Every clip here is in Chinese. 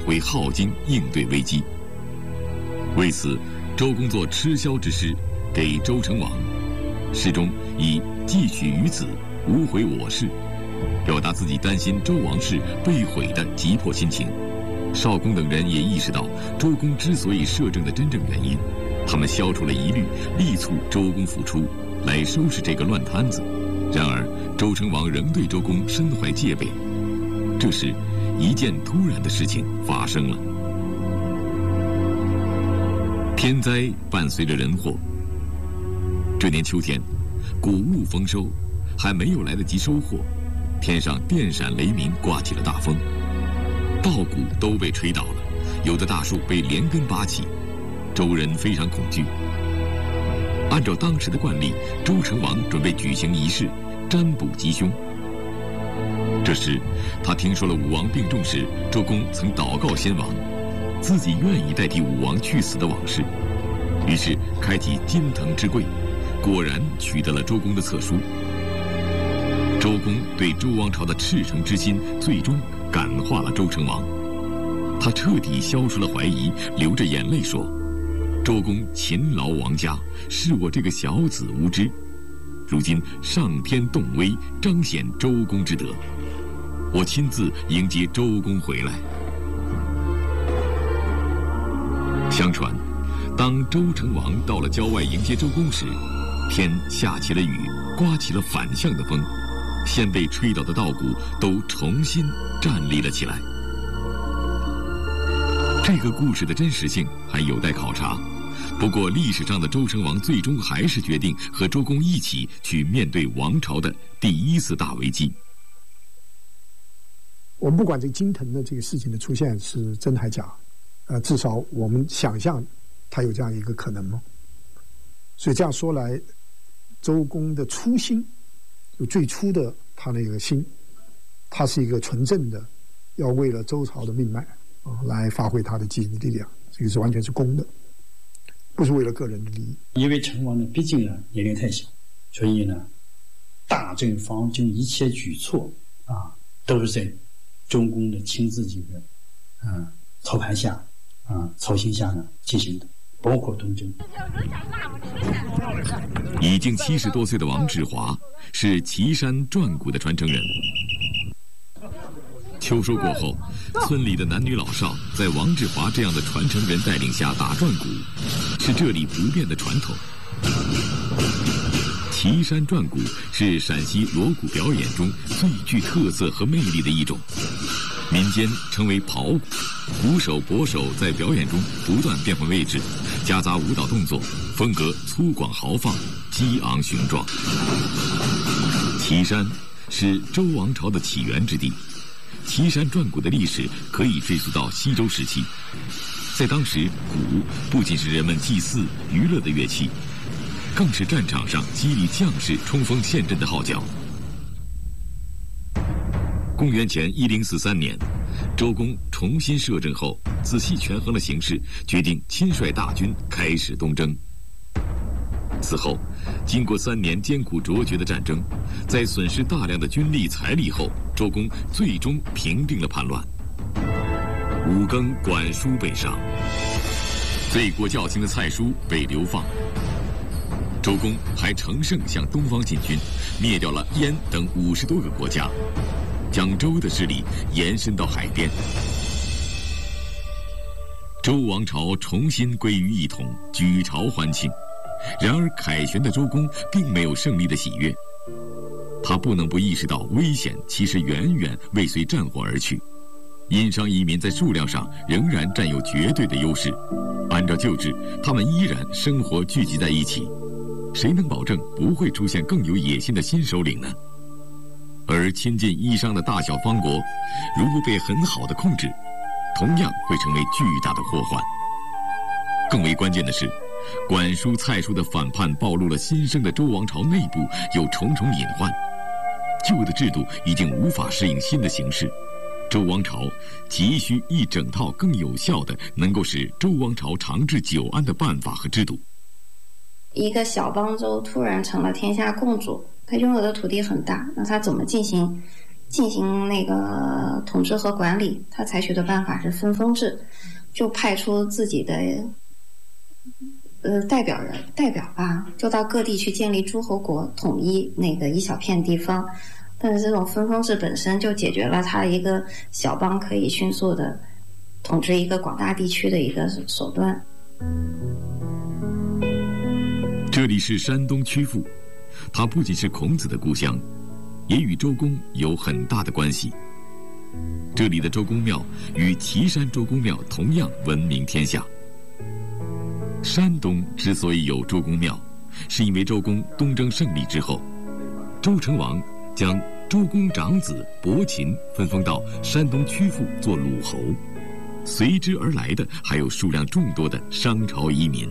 为镐京应对危机。为此，周公作吃萧之诗给周成王，诗中以既取于子，无悔我事，表达自己担心周王室被毁的急迫心情。少公等人也意识到周公之所以摄政的真正原因，他们消除了疑虑，力促周公复出，来收拾这个乱摊子。然而，周成王仍对周公深怀戒备。这时，一件突然的事情发生了。天灾伴随着人祸。这年秋天，谷物丰收，还没有来得及收获，天上电闪雷鸣，刮起了大风，稻谷都被吹倒了，有的大树被连根拔起，周人非常恐惧。按照当时的惯例，周成王准备举行仪式，占卜吉凶。这时，他听说了武王病重时，周公曾祷告先王，自己愿意代替武王去死的往事，于是开启金藤之贵，果然取得了周公的册书。周公对周王朝的赤诚之心，最终感化了周成王。他彻底消除了怀疑，流着眼泪说：“周公勤劳王家，是我这个小子无知。如今上天动威，彰显周公之德，我亲自迎接周公回来。”相传，当周成王到了郊外迎接周公时，天下起了雨，刮起了反向的风，先被吹倒的稻谷都重新站立了起来。这个故事的真实性还有待考察，不过历史上的周成王最终还是决定和周公一起去面对王朝的第一次大危机。 我们不管这个金藤的这个事情的出现是真还假，至少我们想象它有这样一个可能吗？所以这样说来，周公的初心，就最初的他那个心，他是一个纯正的，要为了周朝的命脉来发挥他的基因的力量，这个是完全是公的，不是为了个人的利益。 因为成王呢，毕竟呢年龄太小，所以呢，大政方针一切举措都是在周公的亲自这个操盘下操心下呢进行的，包括东征。 已经70多岁的王志华是岐山转谷的传承人。秋收过后，村里的男女老少在王志华这样的传承人带领下打转谷，是这里不变的传统。岐山转谷是陕西锣鼓表演中最具特色和魅力的一种，民间称为刨鼓，鼓手、拨手在表演中不断变换位置，夹杂舞蹈动作，风格粗犷豪放，激昂雄壮。岐山是周王朝的起源之地，岐山转鼓的历史可以追溯到西周时期。在当时，鼓不仅是人们祭祀娱乐的乐器，更是战场上激励将士冲锋陷阵的号角。公元前1043年，周公重新摄政后，仔细权衡了形势，决定亲率大军开始东征。此后，经过3年艰苦卓绝的战争，在损失大量的军力财力后，周公最终平定了叛乱。五更管叔被杀，罪过较轻的蔡叔被流放。周公还乘胜向东方进军，灭掉了燕等50多个国家，将周的势力延伸到海边。周王朝重新归于一统，举朝欢庆。然而凯旋的周公并没有胜利的喜悦，他不能不意识到危险其实远远未随战火而去。殷商移民在数量上仍然占有绝对的优势，按照旧制，他们依然生活聚集在一起，谁能保证不会出现更有野心的新首领呢？而亲近殷商的大小方国，如不被很好的控制，同样会成为巨大的祸患。更为关键的是，管叔、蔡叔的反叛暴露了新生的周王朝内部有重重隐患，旧的制度已经无法适应新的形势，周王朝急需一整套更有效的能够使周王朝长治久安的办法和制度。 一个小邦州突然成了天下共主，他拥有的土地很大，那他怎么进行进行那个统治和管理，他采取的办法是分封制，就派出自己的代表吧，就到各地去建立诸侯国，统一那个一小片地方。但是这种分封制本身就解决了他一个小邦可以迅速的统治一个广大地区的一个手段。 这里是山东曲阜，它不仅是孔子的故乡，也与周公有很大的关系。这里的周公庙与岐山周公庙同样闻名天下。山东之所以有周公庙，是因为周公东征胜利之后，周成王将周公长子伯禽分封到山东曲阜做鲁侯，随之而来的还有数量众多的商朝移民。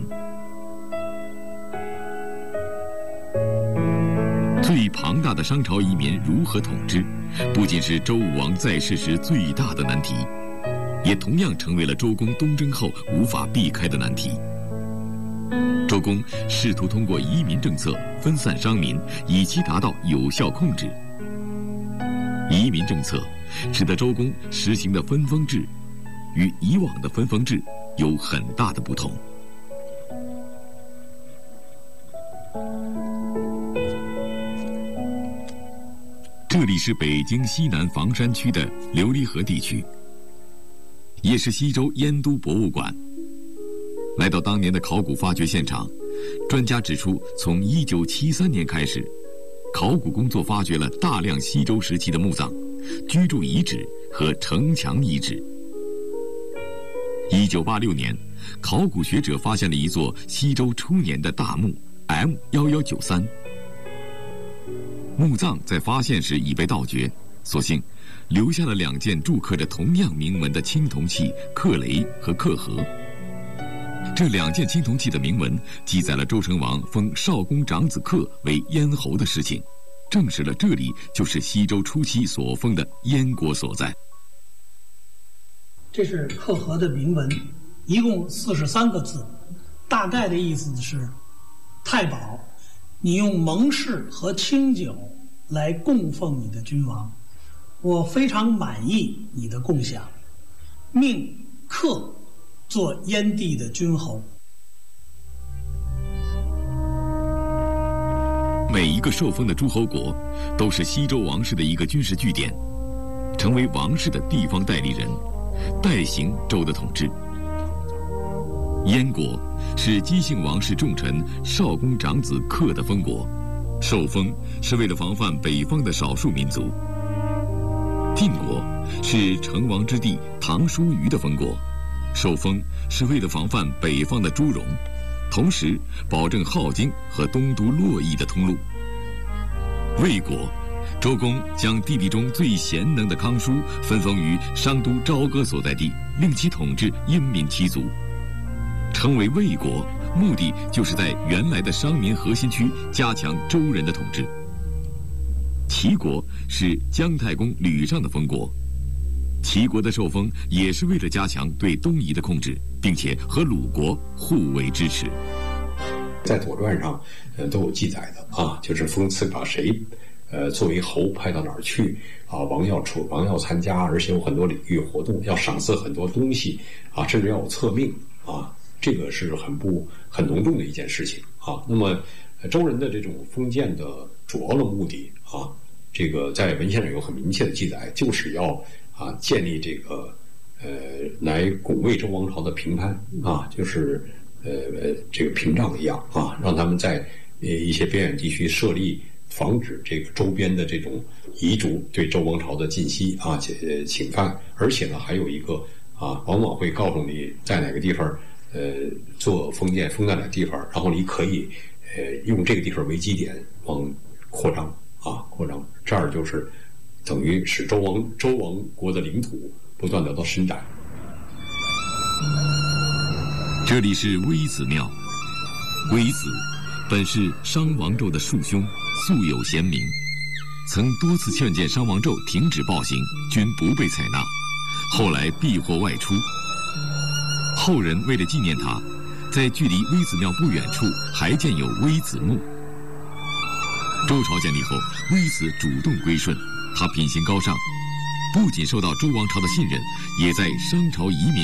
最庞大的商朝移民如何统治，不仅是周武王在世时最大的难题，也同样成为了周公东征后无法避开的难题。周公试图通过移民政策分散商民，以期达到有效控制。移民政策使得周公实行的分封制与以往的分封制有很大的不同。这里是北京西南房山区的琉璃河地区，也是西周燕都博物馆。来到当年的考古发掘现场，专家指出，从1973年开始，考古工作发掘了大量西周时期的墓葬、居住遗址和城墙遗址。1986年，考古学者发现了一座西周初年的大墓 M1193。墓葬在发现时已被盗掘，所幸留下了2件铸刻着同样铭文的青铜器克雷和克和。这2件青铜器的铭文记载了周成王封少公长子克为燕侯的事情，证实了这里就是西周初期所封的燕国所在。 这是克和的铭文，一共43个字，大概的意思是：太保，你用盟誓和清酒来供奉你的君王，我非常满意你的供享，命克做燕地的君侯。 每一个受封的诸侯国都是西周王室的一个军事据点，成为王室的地方代理人，代行周的统治。燕国是姬姓王室重臣少公长子克的封国，受封是为了防范北方的少数民族。晋国是成王之弟唐叔虞的封国，受封是为了防范北方的朱戎，同时保证镐京和东都洛邑的通路。魏国，周公将弟弟中最贤能的康叔分封于商都朝歌所在地，令其统治殷民七族。成为魏国，目的就是在原来的商民核心区加强周人的统治。齐国是姜太公吕尚的封国，齐国的受封也是为了加强对东夷的控制，并且和鲁国互为支持。 在《左传》上，都有记载的啊，就是封赐把谁，作为侯派到哪儿去啊，王要参加，而且有很多领域活动，要赏赐很多东西啊，甚至要有册命啊，这个是很隆重的一件事情啊。那么，周人的这种封建的主要的目的啊，这个在文献上有很明确的记载，就是要建立这个来拱卫周王朝的平潘啊，就是这个屏障一样啊，让他们在一些边远地区设立，防止这个周边的这种夷族对周王朝的进袭啊侵犯。而且呢，还有一个往往会告诉你在哪个地方做封建，封在哪个地方，然后你可以用这个地方为基点往扩张，这儿就是等于使周王国的领土不断得到伸展。 这里是微子庙，微子本是商王纣的庶兄，素有贤名，曾多次劝谏商王纣停止暴行，均不被采纳，后来避祸外出。后人为了纪念他，在距离微子庙不远处还建有微子墓。周朝建立后，微子主动归顺， 他品行高尚，不仅受到周王朝的信任，也在商朝移民